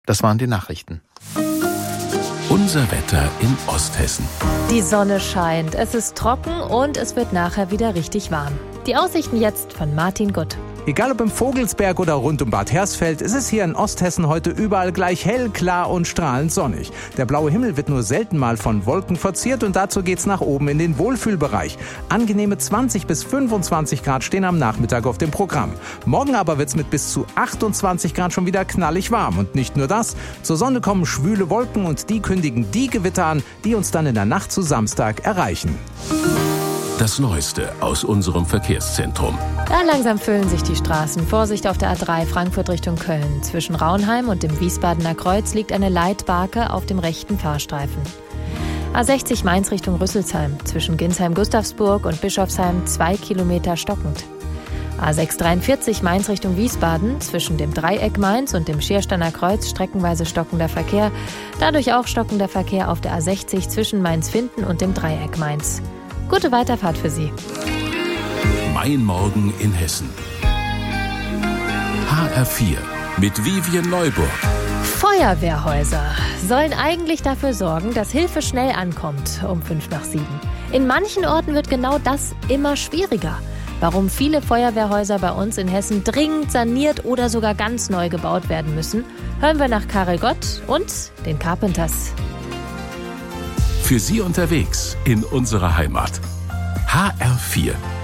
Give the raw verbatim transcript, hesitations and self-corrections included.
Das waren die Nachrichten. Unser Wetter in Osthessen. Die Sonne scheint, es ist trocken und es wird nachher wieder richtig warm. Die Aussichten jetzt von Martin Gutt. Egal ob im Vogelsberg oder rund um Bad Hersfeld, ist es hier in Osthessen heute überall gleich hell, klar und strahlend sonnig. Der blaue Himmel wird nur selten mal von Wolken verziert und dazu geht's nach oben in den Wohlfühlbereich. Angenehme zwanzig bis fünfundzwanzig Grad stehen am Nachmittag auf dem Programm. Morgen aber wird's mit bis zu achtundzwanzig Grad schon wieder knallig warm. Und nicht nur das, zur Sonne kommen schwüle Wolken und die kündigen die Gewitter an, die uns dann in der Nacht zu Samstag erreichen. Das Neueste aus unserem Verkehrszentrum. Da langsam füllen sich die Straßen. Vorsicht auf der A drei Frankfurt Richtung Köln. Zwischen Raunheim und dem Wiesbadener Kreuz liegt eine Leitbarke auf dem rechten Fahrstreifen. A sechzig Mainz Richtung Rüsselsheim. Zwischen Ginsheim-Gustavsburg und Bischofsheim zwei Kilometer stockend. A sechs dreiundvierzig Mainz Richtung Wiesbaden. Zwischen dem Dreieck Mainz und dem Schiersteiner Kreuz streckenweise stockender Verkehr. Dadurch auch stockender Verkehr auf der A sechzig zwischen Mainz-Finden und dem Dreieck Mainz. Gute Weiterfahrt für Sie. Mein Morgen in Hessen. H R vier mit Vivian Neuburg. Feuerwehrhäuser sollen eigentlich dafür sorgen, dass Hilfe schnell ankommt um fünf nach sieben. In manchen Orten wird genau das immer schwieriger. Warum viele Feuerwehrhäuser bei uns in Hessen dringend saniert oder sogar ganz neu gebaut werden müssen, hören wir nach Karel Gott und den Carpenters. Für Sie unterwegs in unserer Heimat. H R vier.